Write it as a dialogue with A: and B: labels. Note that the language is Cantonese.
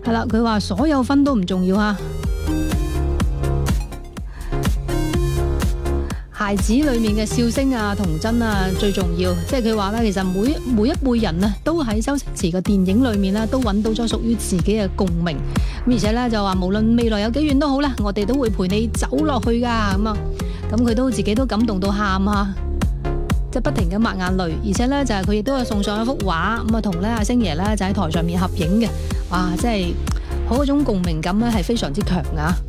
A: 係啦，佢話所有分都唔重要啊。孩子裏面嘅笑聲啊、童真啊最重要，即係佢話咧，其實每一輩人啊，都喺周星馳嘅電影裏面咧，都揾到咗屬於自己嘅共鳴。咁而且咧就話，無論未來有幾遠都好啦，我哋都會陪你走落去噶咁啊。咁佢都自己都感動到喊啊，即係不停咁抹眼淚。而且咧就係佢亦都有送上一幅畫，咁啊同咧阿星爺咧就喺台上面合影嘅。哇，即係嗰種共鳴感咧係非常之強啊！